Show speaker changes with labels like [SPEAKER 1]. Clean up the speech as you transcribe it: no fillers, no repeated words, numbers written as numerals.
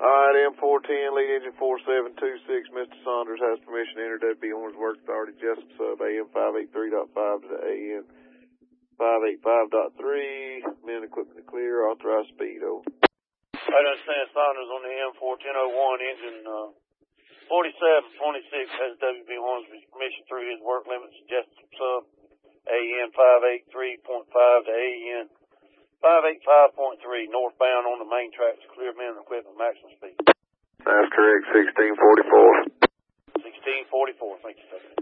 [SPEAKER 1] Alright, M410, lead engine 4726, Mr. Saunders has permission to enter WB Orange Work Authority, Jessup Sub, AM 583.5 to the AM 585.3, men equipment to clear, authorized speed, over.
[SPEAKER 2] I understand Saunders on the M41001, engine 4726 has WB Orange permission through his work limits, Jessup Sub, AM 583.5 to AM 585.3, northbound on the main tracks, clear men and equipment, maximum speed.
[SPEAKER 1] That's correct, 1644.
[SPEAKER 2] 1644, thank you, sir.